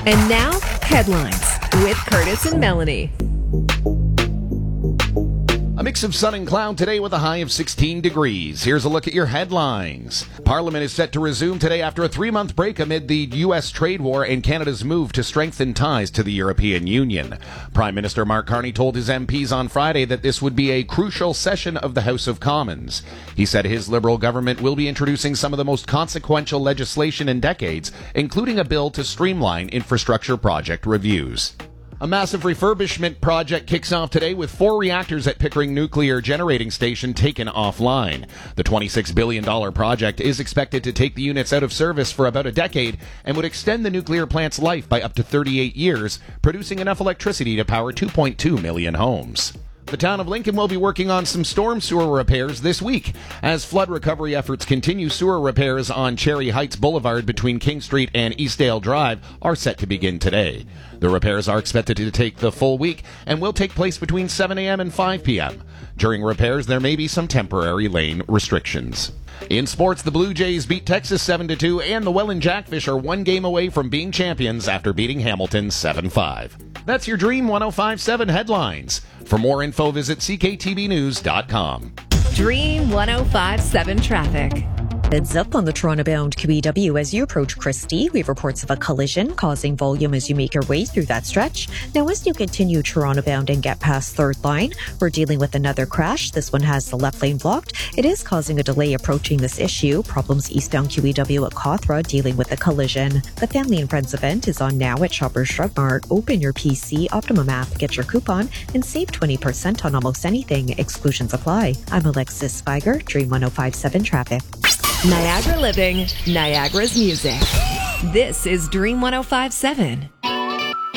And now, headlines with Curtis and Melanie. A mix of sun and cloud today with a high of 16 degrees. Here's a look at your headlines. Parliament is set to resume today after a 3-month break amid the U.S. trade war and Canada's move to strengthen ties to the European Union. Prime Minister Mark Carney told his MPs on Friday that this would be a crucial session of the House of Commons. He said his Liberal government will be introducing some of the most consequential legislation in decades, including a bill to streamline infrastructure project reviews. A massive refurbishment project kicks off today with 4 reactors at Pickering Nuclear Generating Station taken offline. The $26 billion project is expected to take the units out of service for about a decade and would extend the nuclear plant's life by up to 38 years, producing enough electricity to power 2.2 million homes. The town of Lincoln will be working on some storm sewer repairs this week. As flood recovery efforts continue, sewer repairs on Cherry Heights Boulevard between King Street and Eastdale Drive are set to begin today. The repairs are expected to take the full week and will take place between 7 a.m. and 5 p.m. During repairs, there may be some temporary lane restrictions. In sports, the Blue Jays beat Texas 7-2, and the Welland Jackfish are 1 game away from being champions after beating Hamilton 7-5. That's your Dream 105.7 headlines. For more info, visit cktvnews.com. Dream 105.7 traffic. Heads up on the Toronto-bound QEW as you approach Christie. We have reports of a collision causing volume as you make your way through that stretch. Now, as you continue Toronto-bound and get past Third Line, we're dealing with another crash. This one has the left lane blocked. It is causing a delay approaching this issue. Problems eastbound QEW at Cawthra dealing with a collision. The Family and Friends event is on now at Shoppers Drug Mart. Open your PC, Optimum app, get your coupon, and save 20% on almost anything. Exclusions apply. I'm Alexis Spiger, Dream 105.7 Traffic. Niagara Living, Niagara's music. This is Dream 105.7.